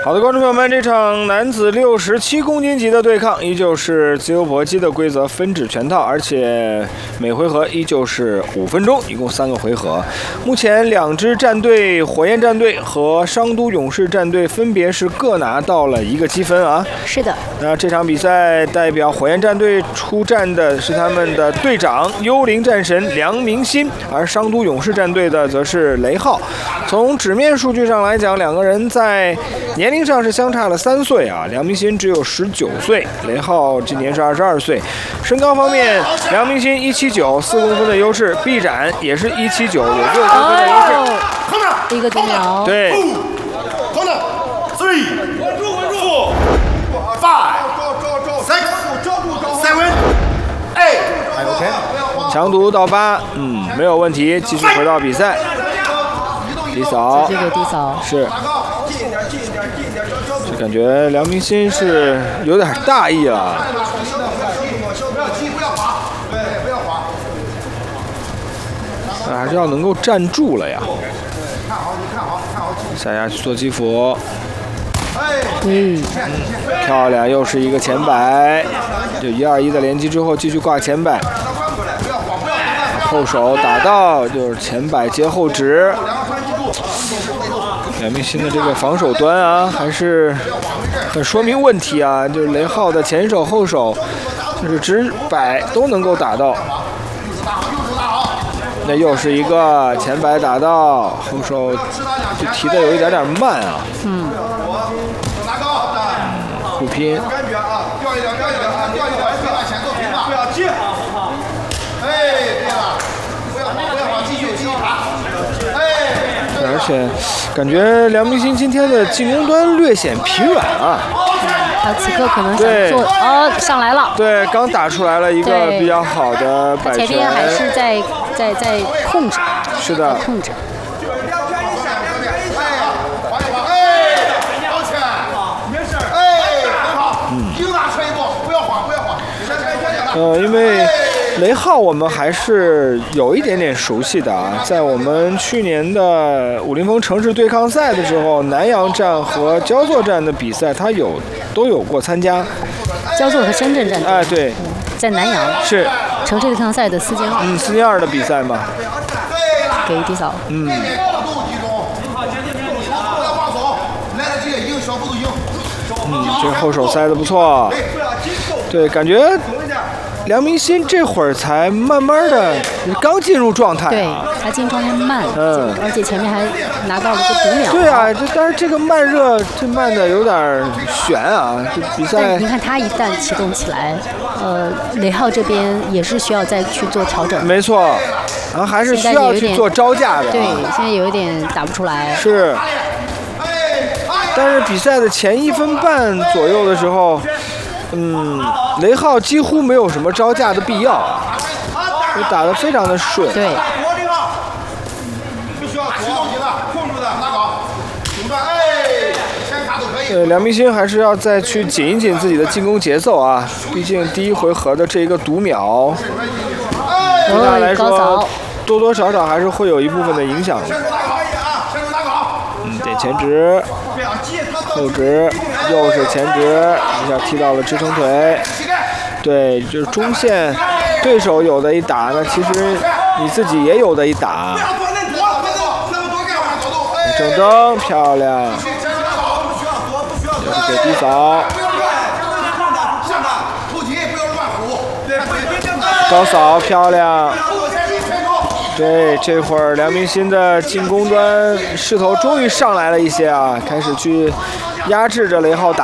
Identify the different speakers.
Speaker 1: 好的，观众朋友们，这场男子67公斤级的对抗依旧是自由搏击的规则，分指全套，而且每回合依旧是5分钟，一共3个回合。目前2支战队，火焰战队和商都勇士战队分别是各拿到了1个积分啊。
Speaker 2: 是的。
Speaker 1: 那这场比赛代表火焰战队出战的是他们的队长幽灵战神梁明心，而商都勇士战队的则是雷浩。从纸面数据上来讲，2个人在年龄上是相差了3岁啊，梁明心只有19岁，雷浩今年是22岁。身高方面，梁明心179，4公分的优势；臂展也是179，有6公分的优势。
Speaker 2: 一个读秒。
Speaker 1: 对。
Speaker 3: 3、4、5、6、7、8。
Speaker 1: 强读到8，没有问题，继续回到比赛。低扫，
Speaker 2: 直接给低扫。
Speaker 1: 是。就感觉梁明心是有点大意了。还是要能够站住了呀。下压去做击斧。漂亮，又是一个前摆。就1-2-1的连击之后，继续挂前摆。后手打到，就是前摆接后指。梁明心的这个防守端啊，还是很说明问题啊。就是雷浩的前手、后手，就是直摆都能够打到。那又是一个前摆打到，后手就提的有一点慢啊。互拼。而且感觉梁明心今天的进攻端略显疲软啊。
Speaker 2: 他此刻可能想做，上来了。
Speaker 1: 对，刚打出来了一个比较好的摆拳。
Speaker 2: 前边还是在控制。
Speaker 1: 是的。
Speaker 2: 控制。
Speaker 1: 因为雷浩我们还是有一点点熟悉的啊，在我们去年的武林风城市对抗赛的时候，南阳站和焦作站的比赛，他都有过参加。
Speaker 2: 焦作和深圳站。
Speaker 1: 哎，对，
Speaker 2: 在南阳
Speaker 1: 是
Speaker 2: 城市对抗赛的4进2。
Speaker 1: 4进2的比赛嘛。
Speaker 2: 给低扫。
Speaker 1: 这后手塞得不错。对，感觉梁明心这会儿才慢慢的刚进入状态。
Speaker 2: 对，他进状态慢。而且前面还拿到了个读秒。
Speaker 1: 对啊，但是这个慢热，这慢的有点悬啊。这比赛，
Speaker 2: 你看他一旦启动起来，雷浩这边也是需要再去做调整。
Speaker 1: 没错，然后还是需要去做招架的。
Speaker 2: 对，现在有一点打不出来。
Speaker 1: 是。但是比赛的前1分半左右的时候，雷浩几乎没有什么招架的必要，就打得非常的顺。
Speaker 2: 对。
Speaker 1: 梁明心还是要再去紧一紧自己的进攻节奏啊，毕竟第1回合的这一个读秒，对他来说多多少少还是会有一部分的影响。点前直，后直，又是前直，一下踢到了支撑腿。对，就是中线，对手有的一打，那其实你自己也有的一打。整蹬，漂亮，又是给低扫，高扫，漂亮。对，这会儿梁明心的进攻端势头终于上来了一些啊，开始去压制着雷浩打。